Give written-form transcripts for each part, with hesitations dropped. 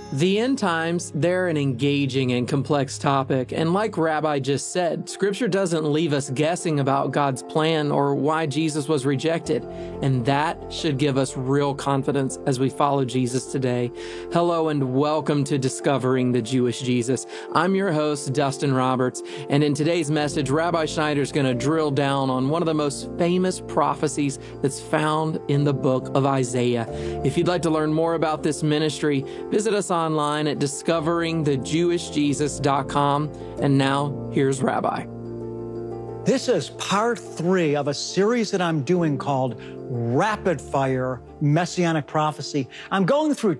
The end times, they're an engaging and complex topic, and like Rabbi just said, Scripture doesn't leave us guessing about God's plan or why Jesus was rejected, and that should give us real confidence as we follow Jesus today. Hello and welcome to Discovering the Jewish Jesus. I'm your host, Dustin Roberts, and in today's message, Rabbi Schneider is going to drill down on one of the most famous prophecies that's found in the book of Isaiah. If you'd like to learn more about this ministry, visit us online at discoveringthejewishjesus.com. And now, here's Rabbi. This is part 3 of a series that I'm doing called Rapid Fire Messianic Prophecy. I'm going through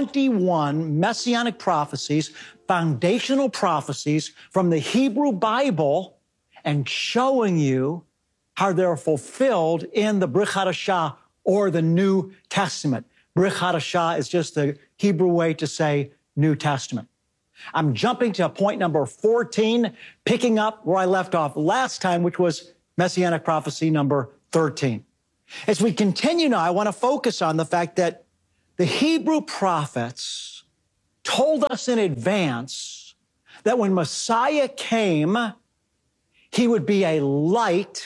21 Messianic prophecies, foundational prophecies from the Hebrew Bible, and showing you how they're fulfilled in the Brit Hadashah, or the New Testament. Brit Hadashah is just the Hebrew way to say New Testament. I'm jumping to point number 14, picking up where I left off last time, which was Messianic prophecy number 13. As we continue now, I want to focus on the fact that the Hebrew prophets told us in advance that when Messiah came, he would be a light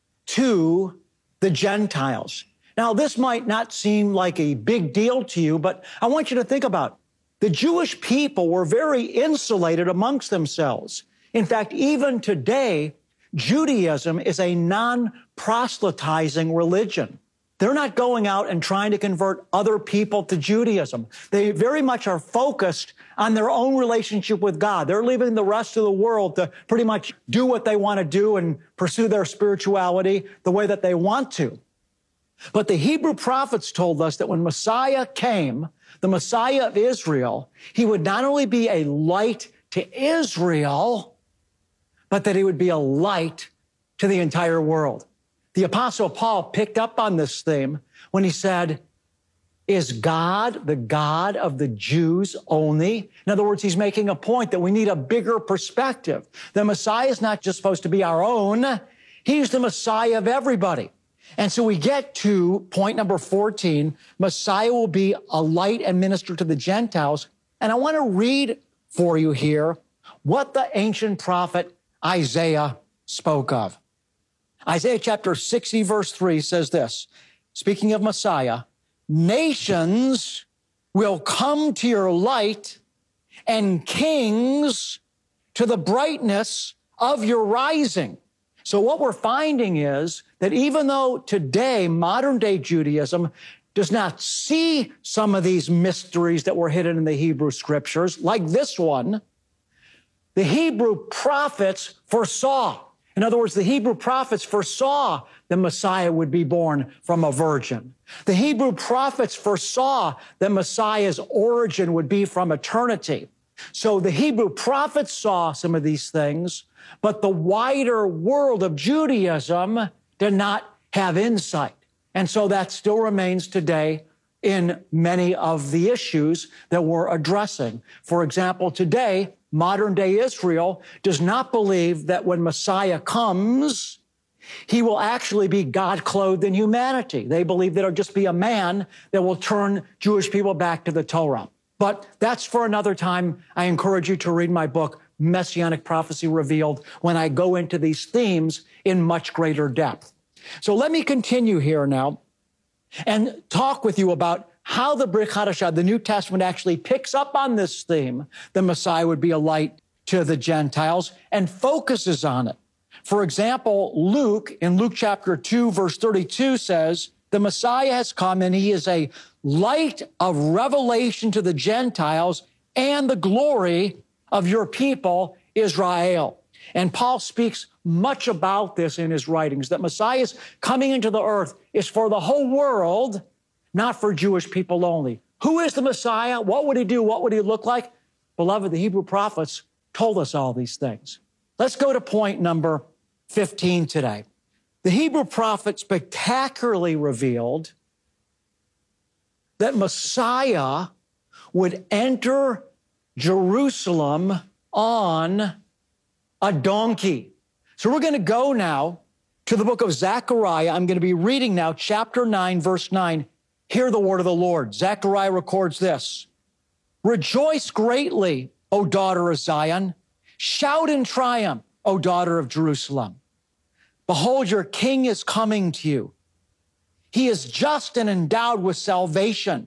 to the Gentiles. Now, this might not seem like a big deal to you, but I want you to think about it. The Jewish people were very insulated amongst themselves. In fact, even today, Judaism is a non-proselytizing religion. They're not going out and trying to convert other people to Judaism. They very much are focused on their own relationship with God. They're leaving the rest of the world to pretty much do what they want to do and pursue their spirituality the way that they want to. But the Hebrew prophets told us that when Messiah came, the Messiah of Israel, he would not only be a light to Israel, but that he would be a light to the entire world. The Apostle Paul picked up on this theme when he said, is God the God of the Jews only? In other words, he's making a point that we need a bigger perspective. The Messiah is not just supposed to be our own. He's the Messiah of everybody. And so we get to point number 14, Messiah will be a light and minister to the Gentiles. And I want to read for you here what the ancient prophet Isaiah spoke of. Isaiah chapter 60, verse 3 says this, speaking of Messiah, nations will come to your light and kings to the brightness of your rising. So what we're finding is that even though today, modern day Judaism does not see some of these mysteries that were hidden in the Hebrew scriptures, like this one, the Hebrew prophets foresaw. In other words, the Hebrew prophets foresaw the Messiah would be born from a virgin. The Hebrew prophets foresaw that Messiah's origin would be from eternity. So the Hebrew prophets saw some of these things, but the wider world of Judaism did not have insight. And so that still remains today in many of the issues that we're addressing. For example, today, modern day Israel does not believe that when Messiah comes, he will actually be God clothed in humanity. They believe that it'll just be a man that will turn Jewish people back to the Torah. But that's for another time. I encourage you to read my book, Messianic Prophecy Revealed, when I go into these themes in much greater depth. So let me continue here now and talk with you about how the Brit Hadashah, the New Testament, actually picks up on this theme, the Messiah would be a light to the Gentiles, and focuses on it. For example, Luke, in Luke chapter 2, verse 32 says, the Messiah has come and he is a light of revelation to the Gentiles and the glory of your people, Israel. And Paul speaks much about this in his writings, that Messiah's coming into the earth is for the whole world, not for Jewish people only. Who is the Messiah? What would he do? What would he look like? Beloved, the Hebrew prophets told us all these things. Let's go to point number 15 today. The Hebrew prophet spectacularly revealed that Messiah would enter Jerusalem on a donkey. So we're going to go now to the book of Zechariah. I'm going to be reading now chapter 9, verse 9. Hear the word of the Lord. Zechariah records this. Rejoice greatly, O daughter of Zion. Shout in triumph, O daughter of Jerusalem. Behold, your king is coming to you. He is just and endowed with salvation,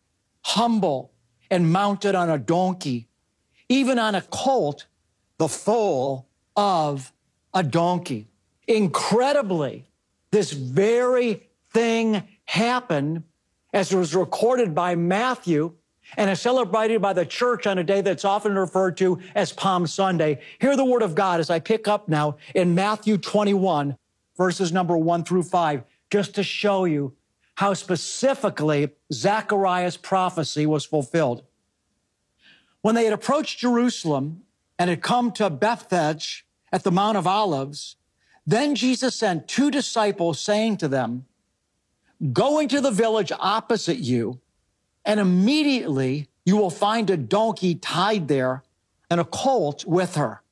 humble and mounted on a donkey, even on a colt, the foal of a donkey. Incredibly, this very thing happened as it was recorded by Matthew and is celebrated by the church on a day that's often referred to as Palm Sunday. Hear the word of God as I pick up now in Matthew 21, verses number 1 through 5, just to show you how specifically Zechariah's prophecy was fulfilled. When they had approached Jerusalem and had come to Bethphage at the Mount of Olives, then Jesus sent 2 disciples, saying to them, "Go into the village opposite you, and immediately you will find a donkey tied there and a colt with her.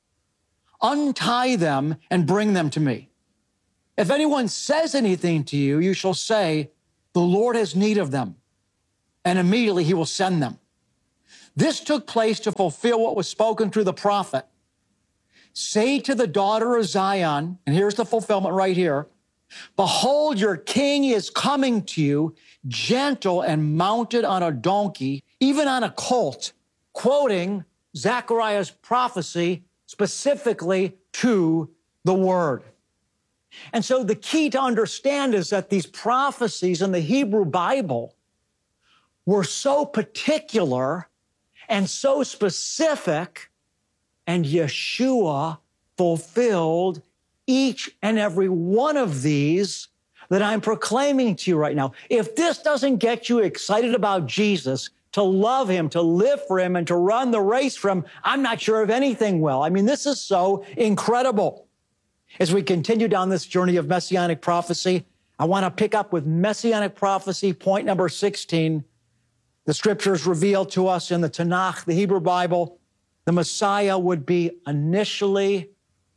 Untie them and bring them to me. If anyone says anything to you, you shall say, 'The Lord has need of them,' and immediately he will send them." This took place to fulfill what was spoken through the prophet. "Say to the daughter of Zion," and here's the fulfillment right here, "Behold, your king is coming to you, gentle and mounted on a donkey, even on a colt," quoting Zechariah's prophecy specifically to the word. And so the key to understand is that these prophecies in the Hebrew Bible were so particular and so specific, and Yeshua fulfilled each and every one of these that I'm proclaiming to you right now. If this doesn't get you excited about Jesus, to love him, to live for him, and to run the race for him, I'm not sure if anything will. I mean, this is so incredible. As we continue down this journey of Messianic prophecy, I want to pick up with Messianic prophecy, point number 16. The scriptures reveal to us in the Tanakh, the Hebrew Bible, the Messiah would be initially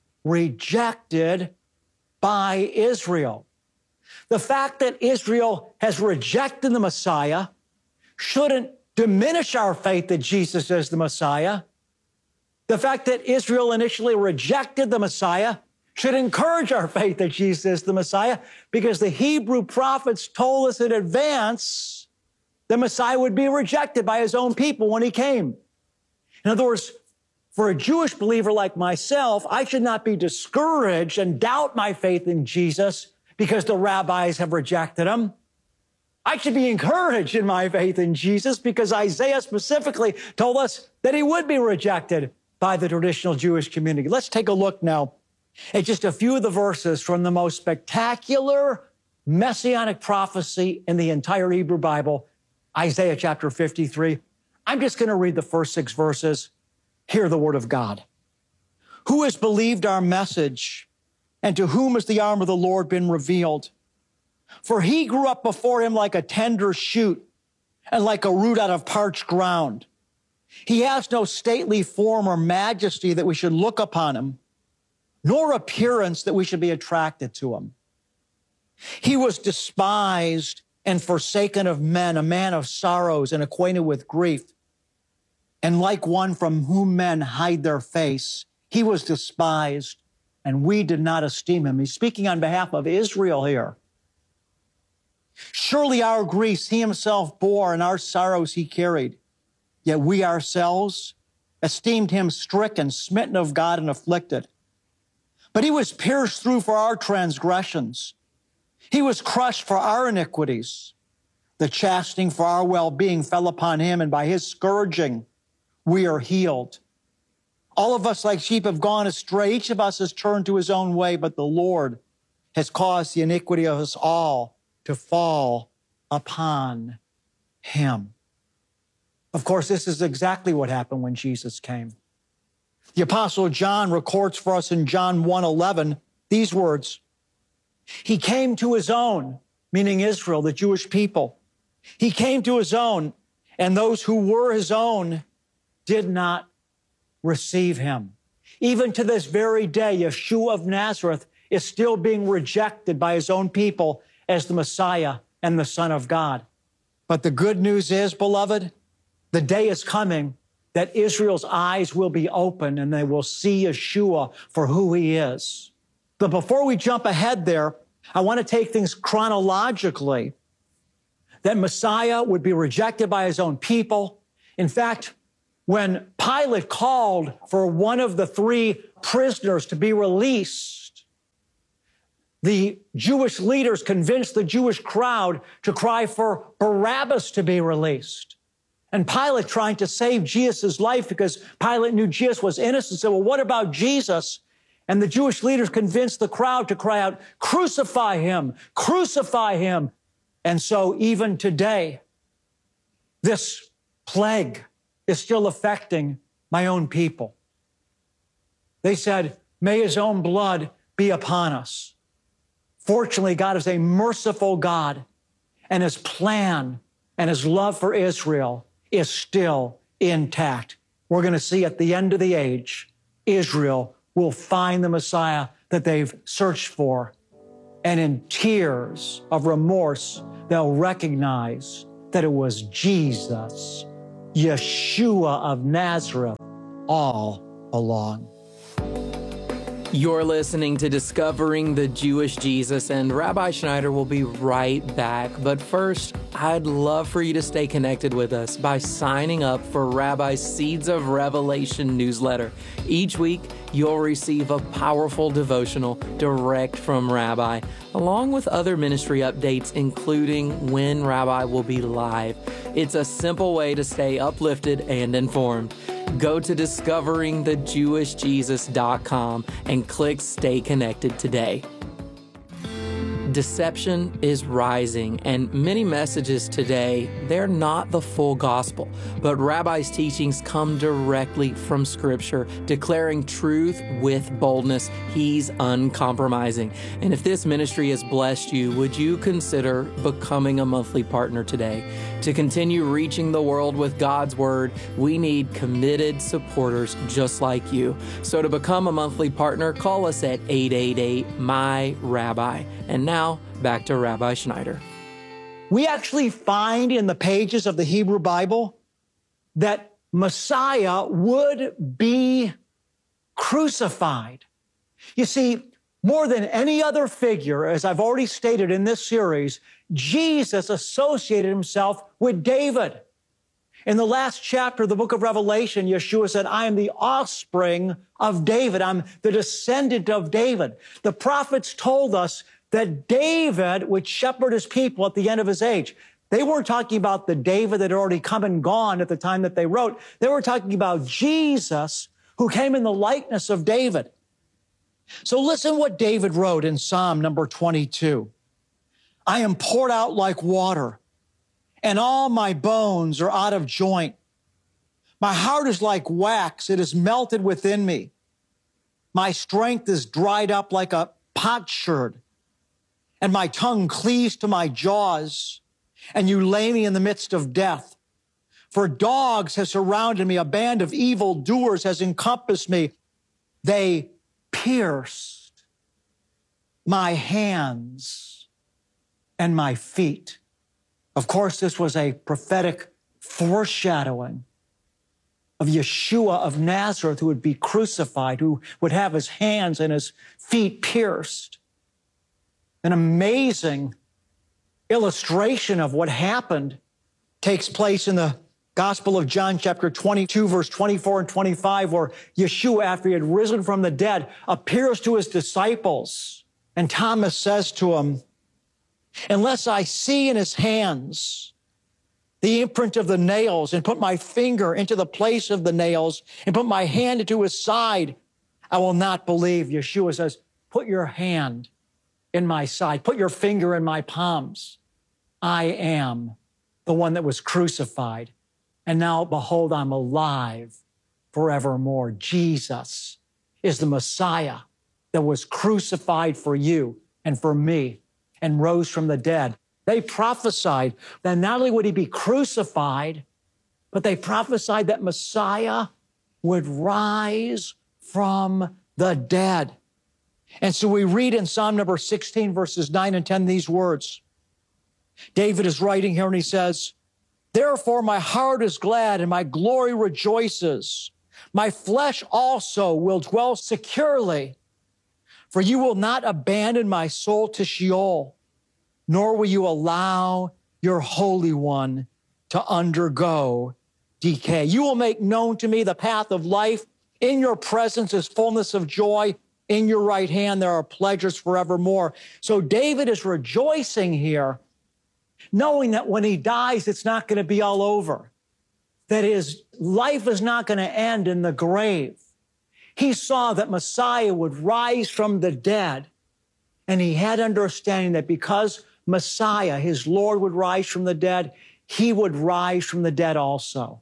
rejected by Israel. The fact that Israel has rejected the Messiah shouldn't diminish our faith that Jesus is the Messiah. The fact that Israel initially rejected the Messiah should encourage our faith that Jesus is the Messiah, because the Hebrew prophets told us in advance the Messiah would be rejected by his own people when he came. In other words, for a Jewish believer like myself, I should not be discouraged and doubt my faith in Jesus because the rabbis have rejected him. I should be encouraged in my faith in Jesus because Isaiah specifically told us that he would be rejected by the traditional Jewish community. Let's take a look now at just a few of the verses from the most spectacular messianic prophecy in the entire Hebrew Bible, Isaiah chapter 53. I'm just going to read the first 6 verses. Hear the word of God. "Who has believed our message, and to whom has the arm of the Lord been revealed? For he grew up before him like a tender shoot and like a root out of parched ground. He has no stately form or majesty that we should look upon him, nor appearance that we should be attracted to him. He was despised and forsaken of men, a man of sorrows and acquainted with grief. And like one from whom men hide their face, he was despised, and we did not esteem him." He's speaking on behalf of Israel here. "Surely our griefs he himself bore, and our sorrows he carried. Yet we ourselves esteemed him stricken, smitten of God, and afflicted. But he was pierced through for our transgressions. He was crushed for our iniquities. The chastening for our well-being fell upon him, and by his scourging we are healed. All of us like sheep have gone astray. Each of us has turned to his own way, but the Lord has caused the iniquity of us all to fall upon him." Of course, this is exactly what happened when Jesus came. The Apostle John records for us in John 1:11 these words, "He came to his own," meaning Israel, the Jewish people. "He came to his own, and those who were his own did not receive him." Even to this very day, Yeshua of Nazareth is still being rejected by his own people as the Messiah and the Son of God. But the good news is, beloved, The day is coming that Israel's eyes will be open and they will see Yeshua for who he is. But before we jump ahead there, I want to take things chronologically. That Messiah would be rejected by his own people. In fact, when Pilate called for one of the three prisoners to be released, the Jewish leaders convinced the Jewish crowd to cry for Barabbas to be released. And Pilate, trying to save Jesus' life because Pilate knew Jesus was innocent, said, well, what about Jesus? And the Jewish leaders convinced the crowd to cry out, crucify him, crucify him. And so even today, this plague is still affecting my own people. They said, may his own blood be upon us. Fortunately, God is a merciful God, and his plan and his love for Israel is still intact. We're going to see at the end of the age, Israel will find the Messiah that they've searched for. And in tears of remorse, they'll recognize that it was Jesus, Yeshua of Nazareth, all along. You're listening to Discovering the Jewish Jesus, and Rabbi Schneider will be right back. But first, I'd love for you to stay connected with us by signing up for Rabbi's Seeds of Revelation newsletter. Each week, you'll receive a powerful devotional direct from Rabbi, along with other ministry updates, including when Rabbi will be live. It's a simple way to stay uplifted and informed. Go to discoveringthejewishjesus.com and click Stay Connected today. Deception is rising, and many messages today, they're not the full gospel, but Rabbi's teachings come directly from Scripture, declaring truth with boldness. He's uncompromising. And if this ministry has blessed you, would you consider becoming a monthly partner today? To continue reaching the world with God's Word, we need committed supporters just like you. So to become a monthly partner, call us at 888-MY-RABBI. And now, back to Rabbi Schneider. We actually find in the pages of the Hebrew Bible that Messiah would be crucified. You see, more than any other figure, as I've already stated in this series, Jesus associated himself with David. In the last chapter of the book of Revelation, Yeshua said, I am the offspring of David. I'm the descendant of David. The prophets told us that David would shepherd his people at the end of his age. They weren't talking about the David that had already come and gone at the time that they wrote. They were talking about Jesus, who came in the likeness of David. So listen what David wrote in Psalm number 22. I am poured out like water, and all my bones are out of joint. My heart is like wax. It is melted within me. My strength is dried up like a potsherd, and my tongue cleaves to my jaws, and you lay me in the midst of death. For dogs have surrounded me, a band of evildoers has encompassed me. They pierced my hands and my feet. Of course, this was a prophetic foreshadowing of Yeshua of Nazareth, who would be crucified, who would have his hands and his feet pierced. An amazing illustration of what happened takes place in the Gospel of John, chapter 22, verse 24 and 25, where Yeshua, after he had risen from the dead, appears to his disciples. And Thomas says to him, unless I see in his hands the imprint of the nails, and put my finger into the place of the nails, and put my hand into his side, I will not believe. Yeshua says, put your hand in my side, put your finger in my palms. I am the one that was crucified. And now, behold, I'm alive forevermore. Jesus is the Messiah that was crucified for you and for me and rose from the dead. They prophesied that not only would he be crucified, but they prophesied that Messiah would rise from the dead. And so we read in Psalm number 16, verses 9 and 10, these words. David is writing here and he says, Therefore, my heart is glad and my glory rejoices. My flesh also will dwell securely, for you will not abandon my soul to Sheol, nor will you allow your Holy One to undergo decay. You will make known to me the path of life. In your presence is fullness of joy. In your right hand there are pleasures forevermore. So David is rejoicing here, knowing that when he dies, it's not going to be all over, that his life is not going to end in the grave. He saw that Messiah would rise from the dead, and he had understanding that because Messiah, his Lord, would rise from the dead, he would rise from the dead also.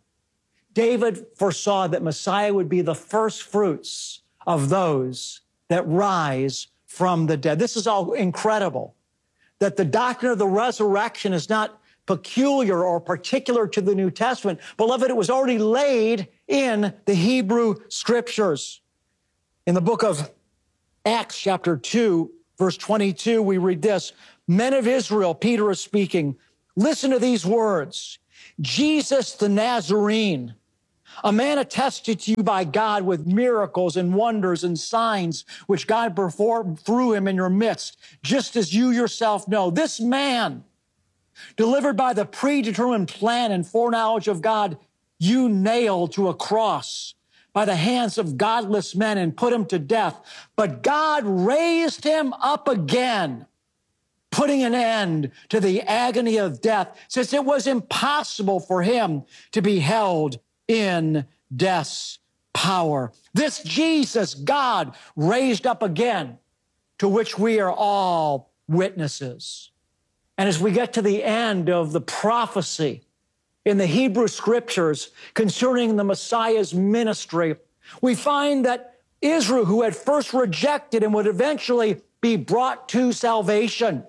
David foresaw that Messiah would be the first fruits of those that rise from the dead. This is all incredible, that the doctrine of the resurrection is not peculiar or particular to the New Testament. Beloved, it was already laid in the Hebrew Scriptures. In the book of Acts chapter 2, verse 22, we read this: Men of Israel, Peter is speaking, listen to these words. Jesus the Nazarene, a man attested to you by God with miracles and wonders and signs which God performed through him in your midst, just as you yourself know. This man, delivered by the predetermined plan and foreknowledge of God, you nailed to a cross by the hands of godless men and put him to death. But God raised him up again, putting an end to the agony of death, since it was impossible for him to be held in death's power. This Jesus God raised up again, to which we are all witnesses. And as we get to the end of the prophecy in the Hebrew Scriptures concerning the Messiah's ministry, we find that Israel, who had first rejected him, would eventually be brought to salvation.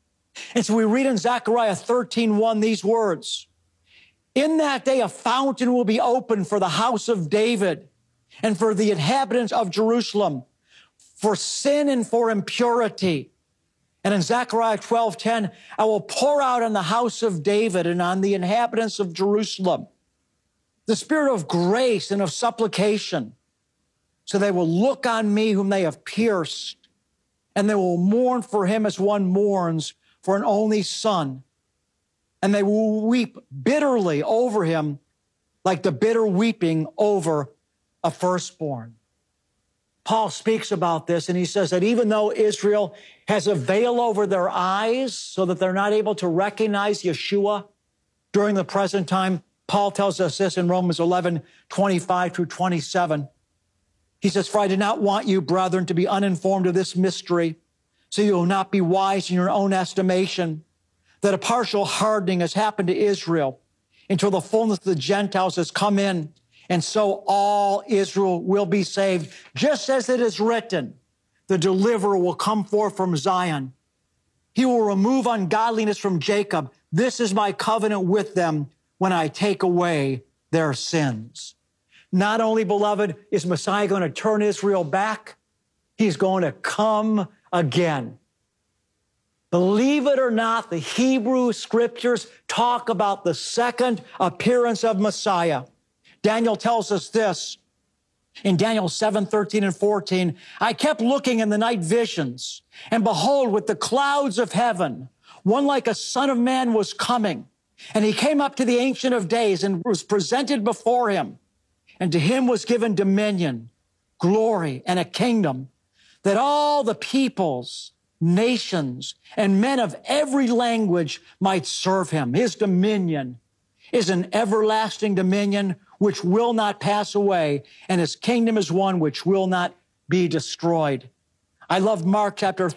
And so we read in Zechariah 13:1 these words: In that day a fountain will be opened for the house of David and for the inhabitants of Jerusalem, for sin and for impurity. And in Zechariah 12:10, I will pour out on the house of David and on the inhabitants of Jerusalem the spirit of grace and of supplication, so they will look on me whom they have pierced, and they will mourn for him as one mourns for an only son. And they will weep bitterly over him like the bitter weeping over a firstborn. Paul speaks about this, and he says that even though Israel has a veil over their eyes so that they're not able to recognize Yeshua during the present time, Paul tells us this in Romans 11:25-27. He says, For I did not want you, brethren, to be uninformed of this mystery, so you will not be wise in your own estimation, that a partial hardening has happened to Israel until the fullness of the Gentiles has come in, and so all Israel will be saved. Just as it is written, the deliverer will come forth from Zion. He will remove ungodliness from Jacob. This is my covenant with them when I take away their sins. Not only, beloved, is Messiah going to turn Israel back, he's going to come again. Believe it or not, the Hebrew Scriptures talk about the second appearance of Messiah. Daniel tells us this in Daniel 7:13-14. I kept looking in the night visions, and behold, with the clouds of heaven, one like a son of man was coming. And he came up to the Ancient of Days and was presented before him. And to him was given dominion, glory, and a kingdom, that all the peoples, nations, and men of every language might serve him. His dominion is an everlasting dominion which will not pass away, and his kingdom is one which will not be destroyed. I love Mark chapter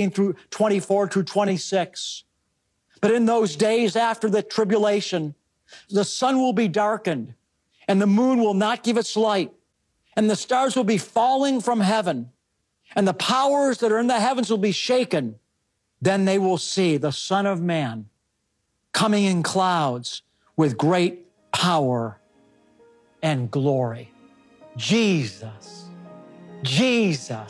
13-24-26. But in those days after the tribulation, the sun will be darkened, and the moon will not give its light, and the stars will be falling from heaven, and the powers that are in the heavens will be shaken. Then they will see the Son of Man coming in clouds with great power and glory. Jesus.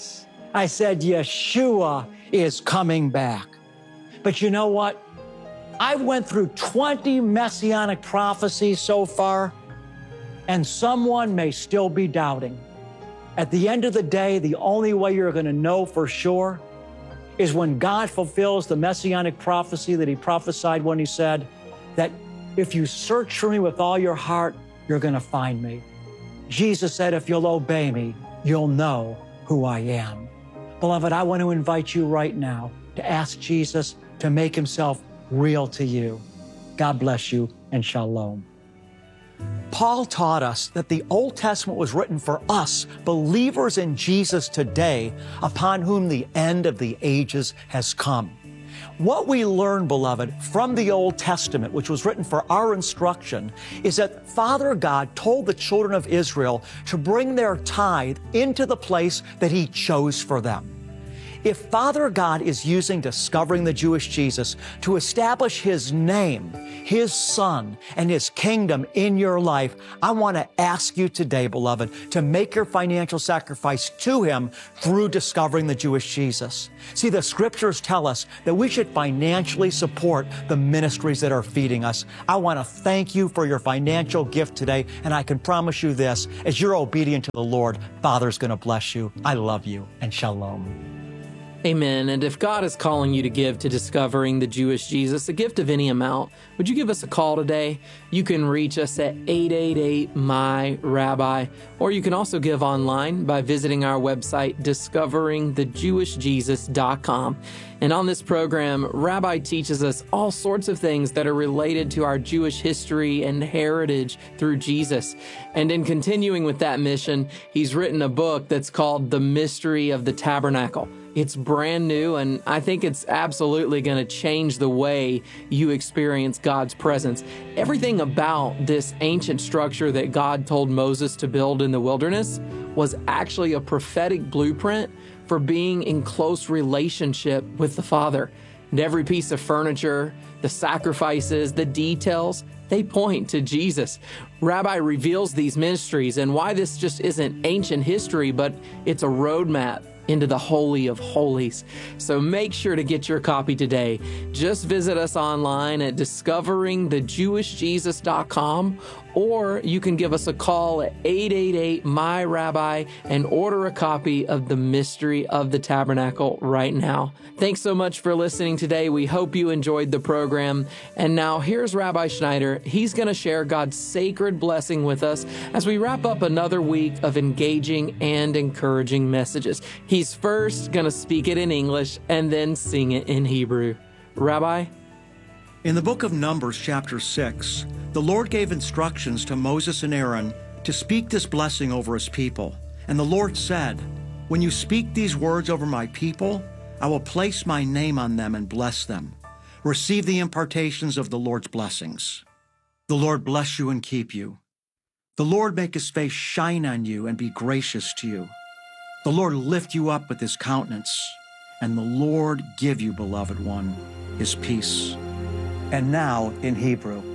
I said, Yeshua is coming back. But you know what? I went through 20 messianic prophecies so far, and someone may still be doubting. At the end of the day, the only way you're going to know for sure is when God fulfills the messianic prophecy that he prophesied when he said that if you search for me with all your heart, you're going to find me. Jesus said, if you'll obey me, you'll know who I am. Beloved, I want to invite you right now to ask Jesus to make himself real to you. God bless you and shalom. Paul taught us that the Old Testament was written for us, believers in Jesus today, upon whom the end of the ages has come. What we learn, beloved, from the Old Testament, which was written for our instruction, is that Father God told the children of Israel to bring their tithe into the place that he chose for them. If Father God is using discovering the Jewish Jesus to establish his name, his son, and his kingdom in your life, I want to ask you today, beloved, to make your financial sacrifice to him through discovering the Jewish Jesus. See, the scriptures tell us that we should financially support the ministries that are feeding us. I want to thank you for your financial gift today, and I can promise you this, as you're obedient to the Lord, Father's going to bless you. I love you, and shalom. Amen. And if God is calling you to give to discovering the Jewish Jesus, a gift of any amount, would you give us a call today? You can reach us at 888-MY-RABBI, or you can also give online by visiting our website, discoveringthejewishjesus.com. And on this program, Rabbi teaches us all sorts of things that are related to our Jewish history and heritage through Jesus. And in continuing with that mission, he's written a book that's called The Mystery of the Tabernacle. It's brand new, and I think it's absolutely going to change the way you experience God's presence. Everything about this ancient structure that God told Moses to build in the wilderness was actually a prophetic blueprint for being in close relationship with the Father. And every piece of furniture, the sacrifices, the details, they point to Jesus. Rabbi reveals these mysteries and why this just isn't ancient history, but it's a roadmap into the Holy of Holies. So make sure to get your copy today. Just visit us online at discoveringthejewishjesus.com, or you can give us a call at 888-MY-RABBI and order a copy of The Mystery of the Tabernacle right now. Thanks so much for listening today. We hope you enjoyed the program. And now here's Rabbi Schneider. He's going to share God's sacred blessing with us as we wrap up another week of engaging and encouraging messages. He's first going to speak it in English and then sing it in Hebrew. Rabbi? In the book of Numbers, chapter 6, the Lord gave instructions to Moses and Aaron to speak this blessing over his people. And the Lord said, "When you speak these words over my people, I will place my name on them and bless them. Receive the impartations of the Lord's blessings. The Lord bless you and keep you. The Lord make his face shine on you and be gracious to you. The Lord lift you up with his countenance, and the Lord give you, beloved one, his peace." And now in Hebrew.